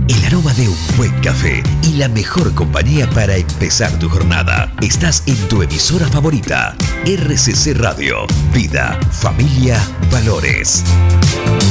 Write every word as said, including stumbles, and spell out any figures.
El aroma de un buen café y la mejor compañía para empezar tu jornada. Estás en tu emisora favorita, R C C Radio. Vida, familia, valores.